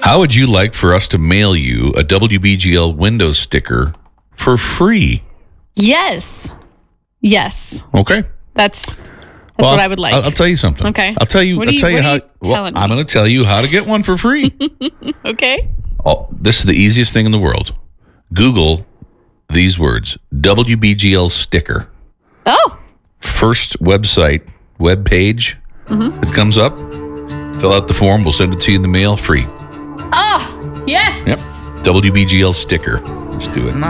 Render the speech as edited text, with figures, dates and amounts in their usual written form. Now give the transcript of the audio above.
How would you like for us to mail you a WBGL Windows sticker for free? Yes. Okay. That's what I would like. I'll tell you something. Okay. I'll tell you What are you telling me? I'm going to tell you how to get one for free. Okay. Oh, this is the easiest thing in the world. Google these words, WBGL sticker. Oh. First web page that comes up. Fill out the form. We'll send it to you in the mail free. Oh, yes. Yep. WBGL sticker. Let's do it.